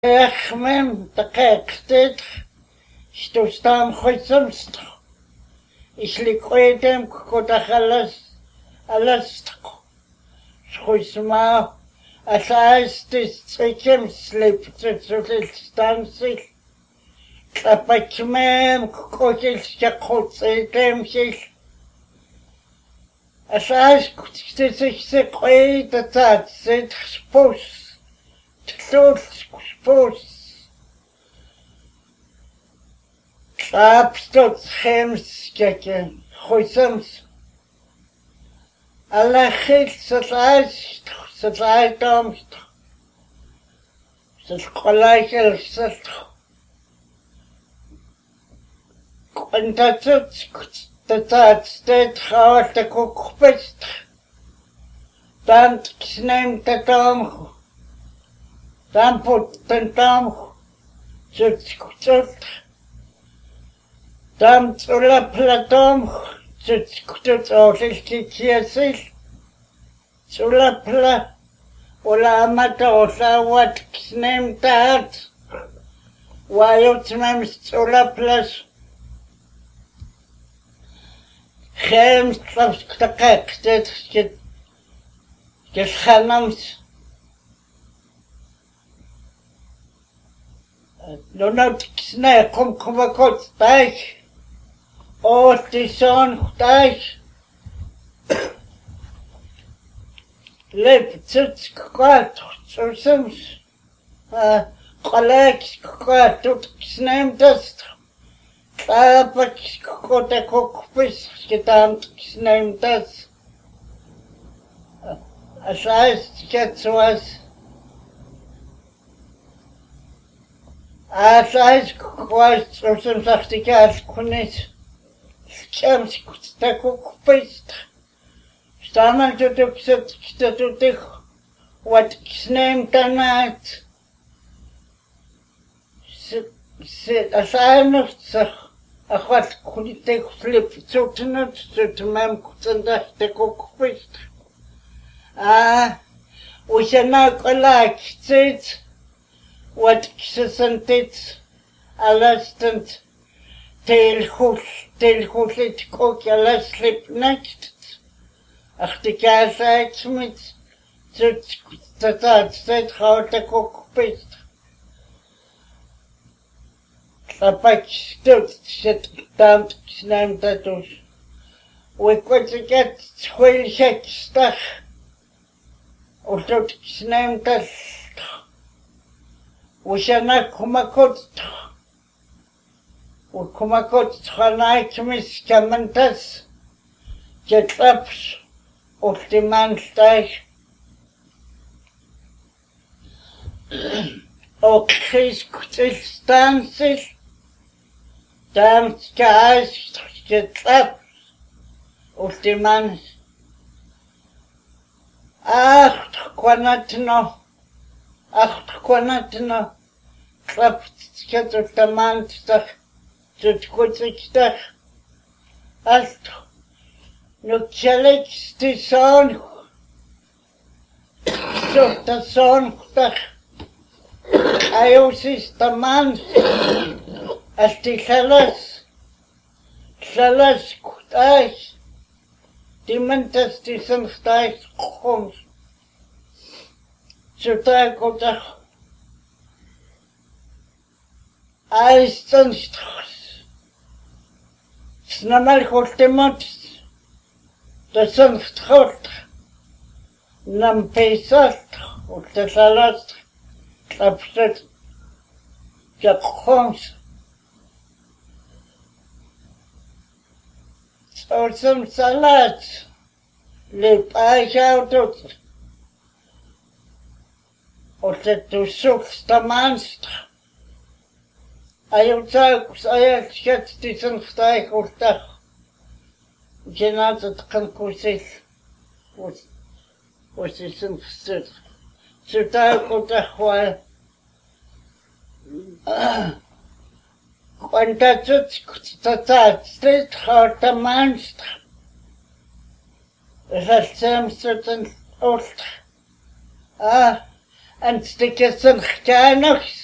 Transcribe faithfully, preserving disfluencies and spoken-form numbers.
Echmem, de kijkstid, staan goedsomst. Ik lik oedem, kodach alles, alles. Schoesma, als hij is zekem sleep, zullen staan zich. Klapatjmem, kodjes, ja godzedem zich. Als hij is zich zich oed, dat dat zit gespoos. Tloos, gespoos. Klapstot, schems, keken, goedsoms. Alle gilt, zat uit, zat uit, omst. Zat gelijk, zat. En dat is, dat dat steeds gaat, de koek best. Dan neemt het om. Dan put het om. Zat goed. Dan zullen platom. Zat goed, als ik het hier zie. Zullen pla. Ola amatosa wat neemt het. Waarom neemt zullen plas. Geen slapstakek, dit is het genoemd. Dan had ik snel, kom, kom, kom, kom, thuis. Oh, het is zo'n thuis. Leef, het is kwaad, zo soms. Gelijk, kwaad, tot ik snel dat. Klapper, god, ik ook vis gedaan, ik neem dat. Als hij het zoals. Als hij kwaad, zo soms dacht ik, als ik kon niet. Soms goed, ik ook vis. Staan tot ik zit, ik zit tot ik. Wat ik neem dan uit. Als hij nog zegt. Ach, wat kon ik tegen flip, zo te nut, zo te mijn koetsen dacht ik ook wist. Ah, hoe je nou gelijk zit, wat ik ze zijn dit, alles stond, heel goed, heel goed, ik ook alles slip niet. Ach, die kaas uit met, zo dat dat zit, gaat ik ook wist. Papa stout zit dan snel dat dus. We kunnen het school zet stag. Of dat snel dat. We zijn naar komakot. We komakot gaan uit met kamantas. Je traps of de man stijgt. Ook geen staan zich. Dan kaas getrap of die man. Ach, kwanat no. Ach, kwanat no. Klapt het op de man stag. Zit goed ik stag. Ach, nu chalik die zoon. Zo de zoon stag. Hij is de man. Als die zelfs, zelfs goed uit, die mensen die zijn thuis komt, zodra ik op de ijs dan straks, snel goed de mond, dat zijn straks, nam peesat, of de salat, klapsat, ja komt. Or some salads. Leap I out of or that to soaks the monster. I ook I get this and stay of that. Je not het kan kozen. Was was is een stuk. Zo daar komt dat wel. En dat is dat dat steeds gaat de monster. Dat is soms een oost. Ah, en stukjes een klein nog